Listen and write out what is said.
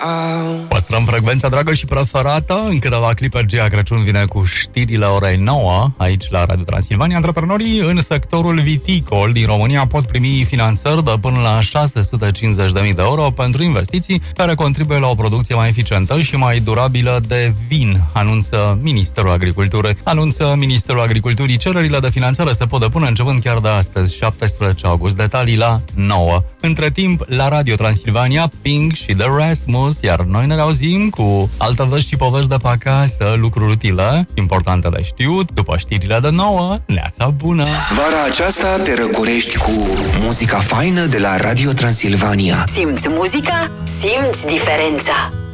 Păstrăm frecvența dragă și preferată. În câteva clipe, Gia Crăciun vine cu știrile orei 9 aici la Radio Transilvania. Antreprenorii în sectorul viticol din România pot primi finanțări de până la 650.000 de euro pentru investiții care contribuie la o producție mai eficientă și mai durabilă de vin, anunță Ministerul Agriculturii. Cererile de finanțare se pot depune începând chiar de astăzi, 17 august. Detalii la 9. Între timp, la Radio Transilvania, Pink și The Rasmus, iar noi ne auzim cu alte vești și povești de pe acasă, lucruri utile, importante de știut, după știrile de 9, neața bună! Vara aceasta te răcorești cu muzica faină de la Radio Transilvania. Simți muzica? Simți diferența!